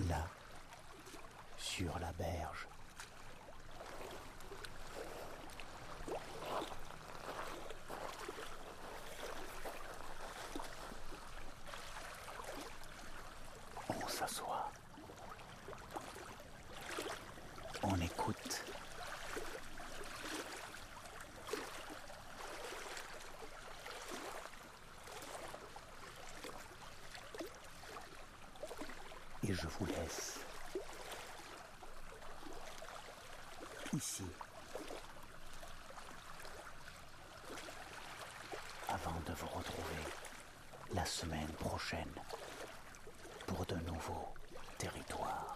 là, sur la berge. On s'assoit. On écoute. Et je vous laisse ici, avant de vous retrouver la semaine prochaine pour de nouveaux territoires.